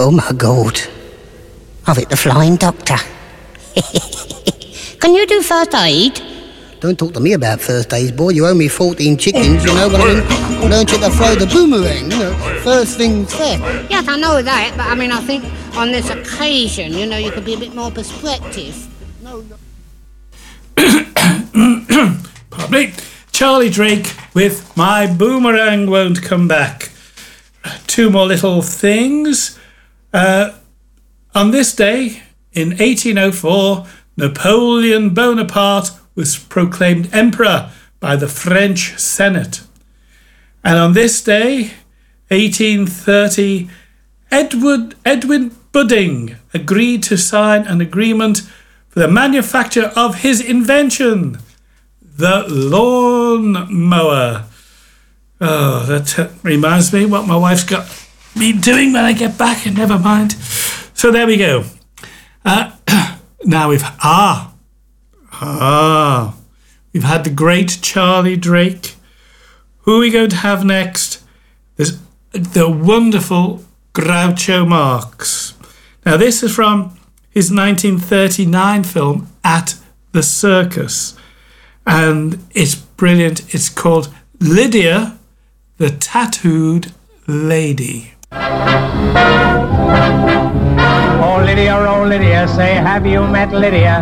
Oh my God. I've hit the flying doctor. Can you do first aid? Don't talk to me about first aid, boy. You owe me 14 chickens, you know what I mean? Learn you to throw the boomerang, you know. First things first. Yes, I know that, but I mean, I think on this occasion, you know, you could be a bit more perspective. No. Pardon me. Charlie Drake with My Boomerang Won't Come Back. Two more little things. On this day, in 1804, Napoleon Bonaparte was proclaimed emperor by the French Senate. And on this day, 1830, Edwin Budding agreed to sign an agreement for the manufacture of his invention, the lawn mower. Oh, that reminds me what my wife's got me doing when I get back, and never mind. So there we go. Now we've had the great Charlie Drake. Who are we going to have next? There's the wonderful Groucho Marx. Now this is from his 1939 film At the Circus, and it's brilliant. It's called Lydia, the Tattooed Lady. Oh Lydia, say, have you met Lydia?